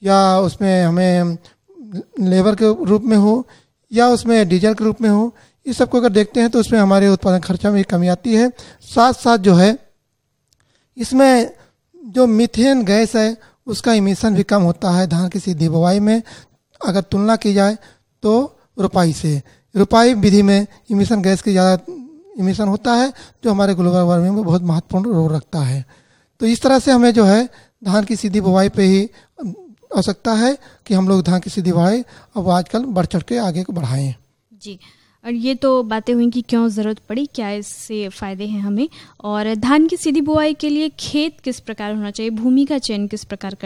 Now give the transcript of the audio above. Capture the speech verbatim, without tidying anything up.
या उसमें हमें लेबर के रूप में हो या उसमें डीजल के रूप में हो, इस सबको अगर देखते हैं तो उसमें हमारे उत्पादन खर्चा में कमी आती है। साथ साथ जो है इसमें जो मीथेन गैस है उसका इमिशन भी कम होता है धान की सीधी बुवाई में, अगर तुलना की जाए तो रुपाई से। रुपाई विधि में इमिशन गैस की ज़्यादा इमिशन होता है जो हमारे ग्लोबल वार्मिंग में बहुत महत्वपूर्ण रोल रखता है। तो इस तरह से हमें जो है धान की सीधी बुवाई पे ही आवश्यकता है कि हम लोग धान की सीधी बुवाई अब आजकल बढ़ चढ़ के आगे को बढ़ाएं। जी, और ये तो बातें हुई कि क्यों ज़रूरत पड़ी, क्या इससे फ़ायदे हैं हमें, और धान की सीधी बुआई के लिए खेत किस प्रकार होना चाहिए, भूमि का चयन किस प्रकार